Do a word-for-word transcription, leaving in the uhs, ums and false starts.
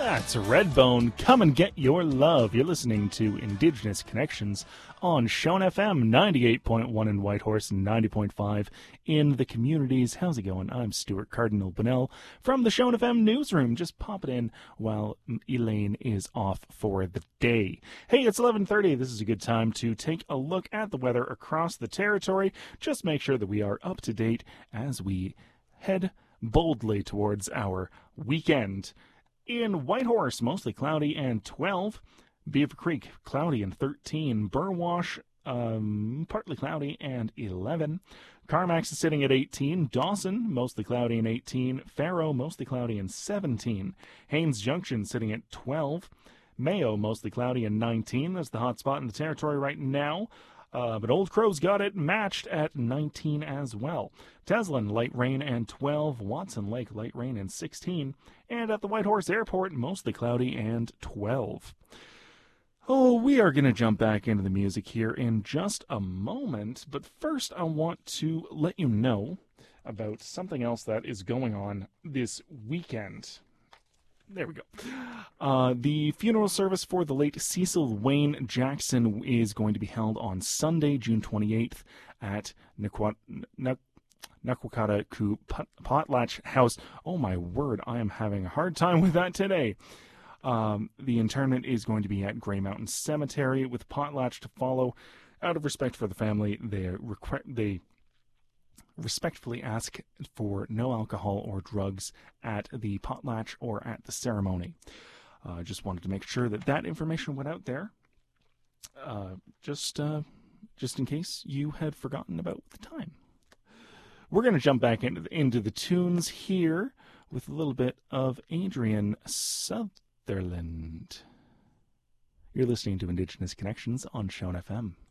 That's Redbone. Come and get your love. You're listening to Indigenous Connections on Shone F M, ninety-eight point one in Whitehorse and ninety point five in the communities. How's it going? I'm Stuart Cardinal Bunnell from the Shone F M newsroom. Just pop it in while Elaine is off for the day. Hey, it's eleven thirty. This is a good time to take a look at the weather across the territory. Just make sure that we are up to date as we head boldly towards our weekend. In Whitehorse, mostly cloudy and twelve. Beaver Creek, cloudy and thirteen. Burwash, um, partly cloudy and eleven. Carmax is sitting at eighteen. Dawson, mostly cloudy and eighteen. Faro, mostly cloudy and seventeen. Haines Junction sitting at twelve. Mayo, mostly cloudy and nineteen. That's the hot spot in the territory right now. Uh, but Old Crow's got it matched at nineteen as well. Teslin, light rain and twelve. Watson Lake, light rain and sixteen. And at the Whitehorse Airport, mostly cloudy and twelve. Oh, we are going to jump back into the music here in just a moment. But first, I want to let you know about something else that is going on this weekend. There we go. Uh, the funeral service for the late Cecil Wayne Jackson is going to be held on Sunday, June twenty-eighth at Naquakata Ku Potlatch House. Oh my word, I am having a hard time with that today. Um, the interment is going to be at Grey Mountain Cemetery with Potlatch to follow. Out of respect for the family, they requ- they respectfully ask for no alcohol or drugs at the potlatch or at the ceremony. I uh, just wanted to make sure that that information went out there, uh, just uh, just in case you had forgotten about the time. We're going to jump back into the, into the tunes here with a little bit of Adrian Sutherland. You're listening to Indigenous Connections on Shone F M.